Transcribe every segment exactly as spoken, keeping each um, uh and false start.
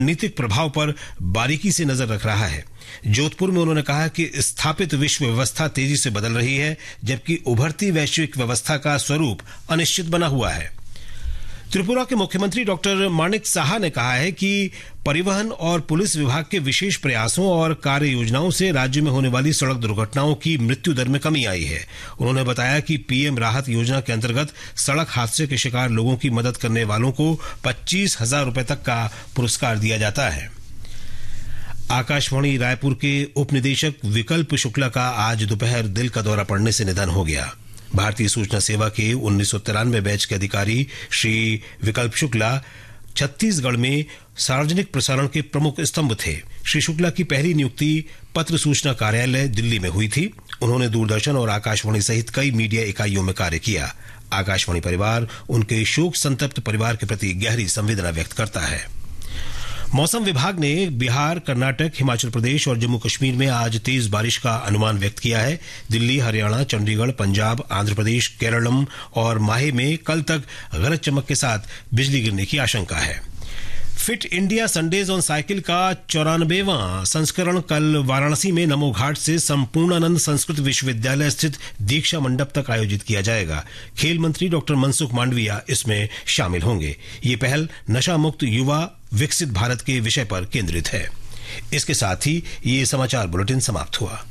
रणनीतिक प्रभाव पर बारीकी से नजर रख रहा है। जोधपुर में उन्होंने कहा कि स्थापित विश्व व्यवस्था तेजी से बदल रही है, जबकि उभरती वैश्विक व्यवस्था का स्वरूप अनिश्चित बना हुआ है। त्रिपुरा के मुख्यमंत्री डॉक्टर माणिक साहा ने कहा है कि परिवहन और पुलिस विभाग के विशेष प्रयासों और कार्य योजनाओं से राज्य में होने वाली सड़क दुर्घटनाओं की मृत्यु दर में कमी आई है। उन्होंने बताया कि पीएम राहत योजना के अंतर्गत सड़क हादसे के शिकार लोगों की मदद करने वालों को पच्चीस हजार रुपए तक का पुरस्कार दिया जाता है। आकाशवाणी रायपुर के उप निदेशक विकल्प शुक्ला का आज दोपहर दिल का दौरा पड़ने से निधन हो गया। भारतीय सूचना सेवा के उन्नीस सौ तिरानवे बैच के अधिकारी श्री विकल्प शुक्ला छत्तीसगढ़ में सार्वजनिक प्रसारण के प्रमुख स्तंभ थे। श्री शुक्ला की पहली नियुक्ति पत्र सूचना कार्यालय दिल्ली में हुई थी। उन्होंने दूरदर्शन और आकाशवाणी सहित कई मीडिया इकाइयों में कार्य किया। आकाशवाणी परिवार उनके शोक संतप्त परिवार के प्रति गहरी संवेदना व्यक्त करता है। मौसम विभाग ने बिहार, कर्नाटक, हिमाचल प्रदेश और जम्मू कश्मीर में आज तेज बारिश का अनुमान व्यक्त किया है। दिल्ली, हरियाणा, चंडीगढ़, पंजाब, आंध्र प्रदेश, केरलम और माहे में कल तक गरज चमक के साथ बिजली गिरने की आशंका है। Fit India Sundays on cycle का चौरानवेवां संस्करण कल वाराणसी में नमो घाट से संपूर्णानंद संस्कृत विश्वविद्यालय स्थित दीक्षा मंडप तक आयोजित किया जाएगा। खेल मंत्री डॉक्टर मनसुख मांडविया इसमें शामिल होंगे। ये पहल नशा मुक्त युवा विकसित भारत के विषय पर केंद्रित है। इसके साथ ही ये समाचार बुलेटिन समाप्त हुआ।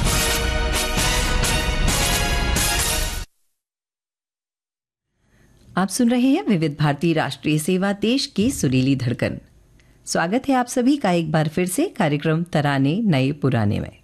आप सुन रहे हैं विविध भारती राष्ट्रीय सेवा, देश की सुरीली धड़कन। स्वागत है आप सभी का एक बार फिर से कार्यक्रम तराने नए पुराने में।